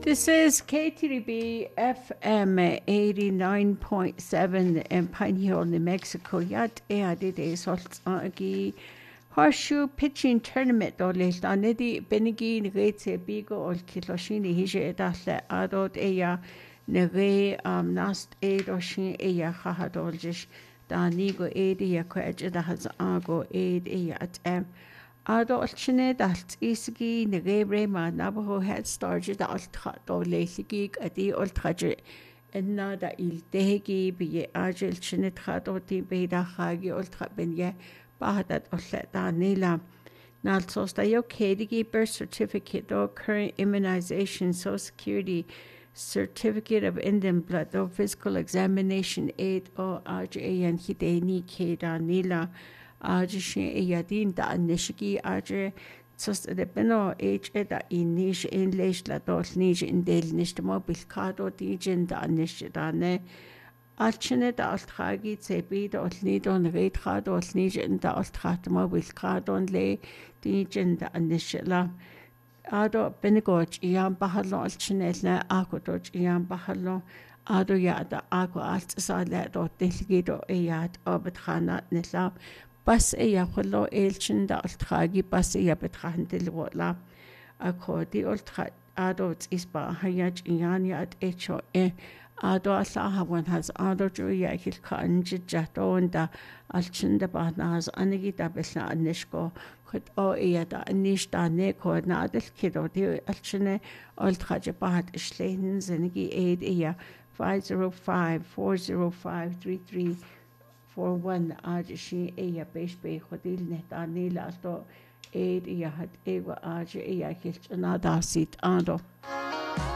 This is KTRB FM 89.7 in Pine Hill, New Mexico. Yat adide salt agi horseshoe pitching tournament dolis anedi benigi negate bigo ol kiloshini hije dahle adot eya nege nast edoshin eya khahadoljish danigo edia kwaj dahaz ago ed eya at Adolchine dalt isgi negebre ma nabaho head started alt do leisigi adi ultraje enna da il dehegi bi agil chine tradoti beda khagi ultra benye bahadat ulleta nila nalsos da yo kedigi birth certificate do current immunization social security certificate of Indian blood do physical examination aid o ajan hideni keda nila Ajishin Yadin da Nishiki Aje sus de Beno H da Inish in Leish la dos Nish in Del Nishtamo Bilcado Dijin da Nishdane Alchine da Altragi Zebi da Olnidon Retrado Nish in da Altratamo Bilcadon Le Dijin da Nishla Ado Benegoj Ian Bahalo Alchinella Akodoj Ian Bahalo Ado Yada Ago Alt Sala do Delgido Eyad Obetrana Nislam بس إيا خلو إلشن دا ألتخاجي بس إيا بتخاندل ولا أكودي ألتخا آدو تسبا هياج إيان ياد إيشو إيه آدو أسلاها وان هاز آدو جو يأكل كأنج جاتون دا ألشن دا باناز أنجي دا بسنا أنشكو خد أو إيا دا أنيش دا نيكو نادل كدو دي ألشن ألتخاجي بات إشلين زنجي إيد إيا 505-405-3341 آج ایا پیش به خودیل نهتانی لاستو اید ایا هد ایو آج ایا کلچنا داسیت آندو